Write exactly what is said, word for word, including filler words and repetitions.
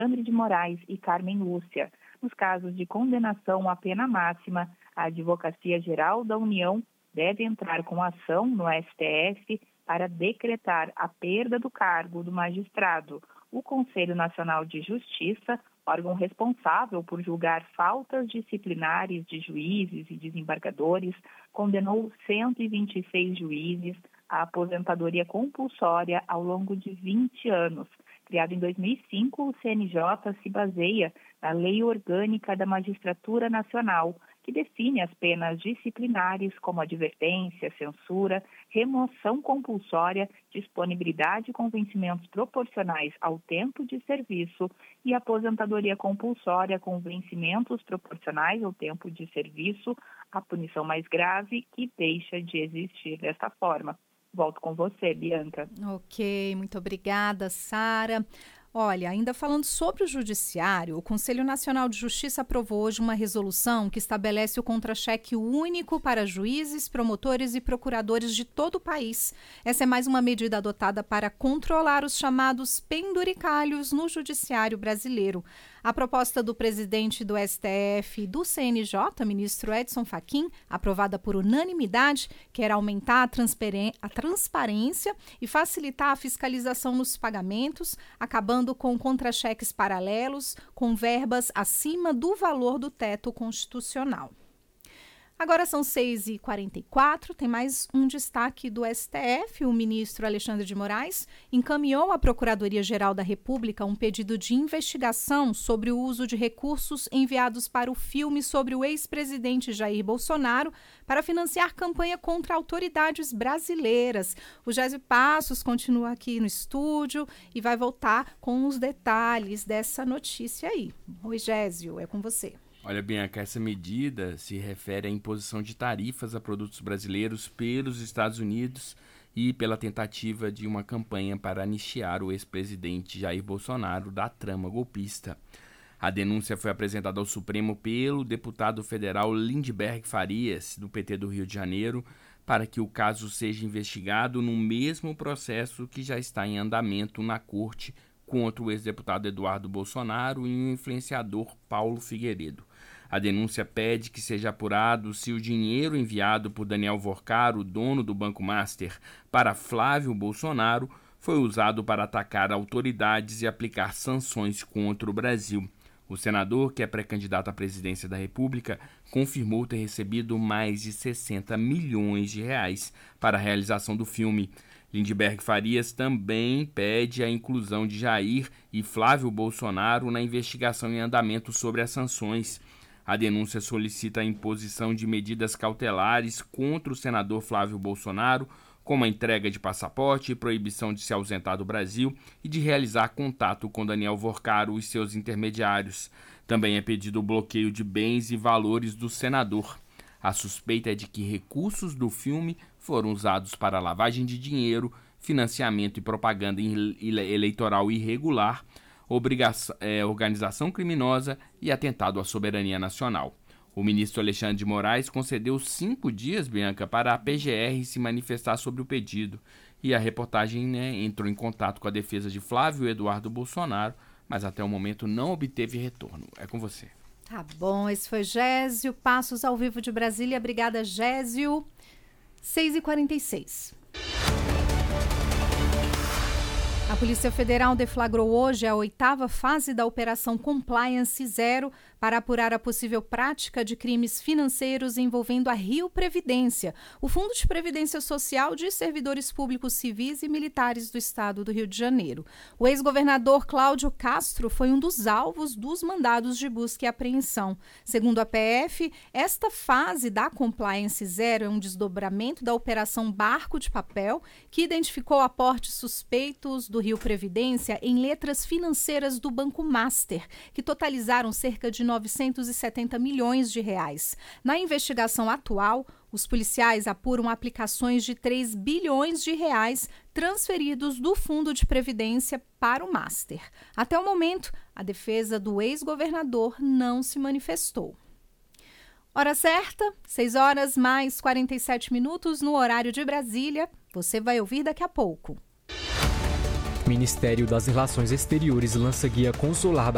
Alexandre de Moraes e Carmen Lúcia. Nos casos de condenação à pena máxima, a Advocacia Geral da União deve entrar com ação no S T F para decretar a perda do cargo do magistrado. O Conselho Nacional de Justiça, órgão responsável por julgar faltas disciplinares de juízes e desembargadores, condenou cento e vinte e seis juízes à aposentadoria compulsória ao longo de vinte anos. Criado em dois mil e cinco, o C N J se baseia na Lei Orgânica da Magistratura Nacional, que define as penas disciplinares como advertência, censura, remoção compulsória, disponibilidade com vencimentos proporcionais ao tempo de serviço e aposentadoria compulsória com vencimentos proporcionais ao tempo de serviço, a punição mais grave que deixa de existir desta forma. Volto com você, Bianca. Ok, muito obrigada, Sara. Olha, ainda falando sobre o Judiciário, o Conselho Nacional de Justiça aprovou hoje uma resolução que estabelece o contra-cheque único para juízes, promotores e procuradores de todo o país. Essa é mais uma medida adotada para controlar os chamados penduricalhos no Judiciário brasileiro. A proposta do presidente do S T F e do C N J, ministro Edson Fachin, aprovada por unanimidade, quer aumentar a, transparen- a transparência e facilitar a fiscalização nos pagamentos, acabando com contra-cheques paralelos, com verbas acima do valor do teto constitucional. Agora são seis e quarenta e quatro, tem mais um destaque do S T F. O ministro Alexandre de Moraes encaminhou à Procuradoria-Geral da República um pedido de investigação sobre o uso de recursos enviados para o filme sobre o ex-presidente Jair Bolsonaro para financiar campanha contra autoridades brasileiras. O Gésio Passos continua aqui no estúdio e vai voltar com os detalhes dessa notícia aí. Oi, Gésio, é com você. Olha, Bianca, essa medida se refere à imposição de tarifas a produtos brasileiros pelos Estados Unidos e pela tentativa de uma campanha para anistiar o ex-presidente Jair Bolsonaro da trama golpista. A denúncia foi apresentada ao Supremo pelo deputado federal Lindbergh Farias, do P T do Rio de Janeiro, para que o caso seja investigado no mesmo processo que já está em andamento na Corte contra o ex-deputado Eduardo Bolsonaro e o influenciador Paulo Figueiredo. A denúncia pede que seja apurado se o dinheiro enviado por Daniel Vorcaro, dono do Banco Master, para Flávio Bolsonaro foi usado para atacar autoridades e aplicar sanções contra o Brasil. O senador, que é pré-candidato à presidência da República, confirmou ter recebido mais de sessenta milhões de reais para a realização do filme. Lindbergh Farias também pede a inclusão de Jair e Flávio Bolsonaro na investigação em andamento sobre as sanções. A denúncia solicita a imposição de medidas cautelares contra o senador Flávio Bolsonaro, como a entrega de passaporte, proibição de se ausentar do Brasil e de realizar contato com Daniel Vorcaro e seus intermediários. Também é pedido o bloqueio de bens e valores do senador. A suspeita é de que recursos do filme foram usados para lavagem de dinheiro, financiamento e propaganda eleitoral irregular, obrigação, é, organização criminosa e atentado à soberania nacional. O ministro Alexandre de Moraes concedeu cinco dias, Bianca, para a P G R se manifestar sobre o pedido. E a reportagem, né, entrou em contato com a defesa de Flávio Eduardo Bolsonaro, mas até o momento não obteve retorno. É com você. Tá bom, esse foi Gésio Passos ao vivo de Brasília. Obrigada, Gésio. seis e quarenta e seis. A Polícia Federal deflagrou hoje a oitava fase da Operação Compliance Zero para apurar a possível prática de crimes financeiros envolvendo a Rio Previdência, o Fundo de Previdência Social de servidores públicos civis e militares do estado do Rio de Janeiro. O ex-governador Cláudio Castro foi um dos alvos dos mandados de busca e apreensão. Segundo a P F, esta fase da Compliance Zero é um desdobramento da Operação Barco de Papel, que identificou aportes suspeitos do Rio Previdência em letras financeiras do Banco Master, que totalizaram cerca de novecentos e setenta milhões de reais. Na investigação atual, os policiais apuram aplicações de três bilhões de reais transferidos do Fundo de Previdência para o Master. Até o momento, a defesa do ex-governador não se manifestou. Hora certa, seis horas mais quarenta e sete minutos no horário de Brasília. Você vai ouvir daqui a pouco. Ministério das Relações Exteriores lança guia consular da